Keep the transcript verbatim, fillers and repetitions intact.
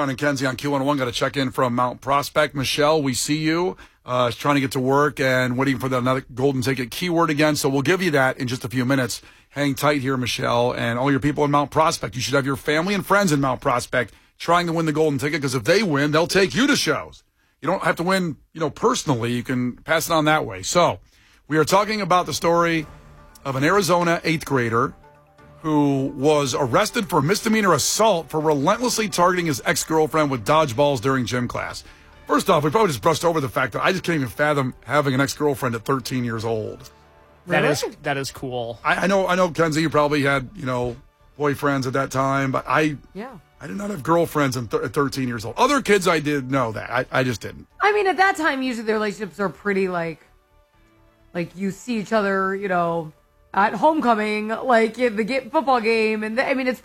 Fran and Kenzie on Q one oh one. Got to check in from Mount Prospect. Michelle, we see you. Uh, trying to get to work and waiting for the another golden ticket keyword again. So we'll give you that in just a few minutes. Hang tight here, Michelle, and all your people in Mount Prospect. You should have your family and friends in Mount Prospect trying to win the golden ticket, because if they win, they'll take you to shows. You don't have to win, you know, personally. You can pass it on that way. So we are talking about the story of an Arizona eighth grader who was arrested for misdemeanor assault for relentlessly targeting his ex-girlfriend with dodgeballs during gym class. First off, we probably just brushed over the fact that I just can't even fathom having an ex-girlfriend at thirteen years old. That Really? is that is cool. I, I know, I know, Kenzie, you probably had, you know, boyfriends at that time, but I, Yeah. I did not have girlfriends at th- at thirteen years old. Other kids, I did know that. I, I just didn't. I mean, at that time, usually the relationships are pretty like, like you see each other, you know, at homecoming, like in the ga- football game, and the, I mean, it's